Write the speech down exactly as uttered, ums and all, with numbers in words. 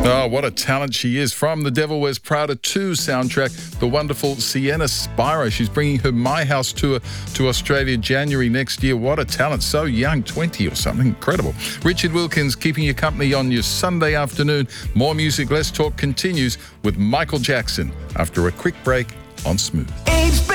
Oh, what a talent she is. From The Devil Wears Prada two soundtrack, the wonderful Sienna Spiro. She's bringing her My House tour to Australia January next year. What a talent. So young, twenty or something. Incredible. Richard Wilkins keeping you company on your Sunday afternoon. More music, less talk continues with Michael Jackson after a quick break on Smooth.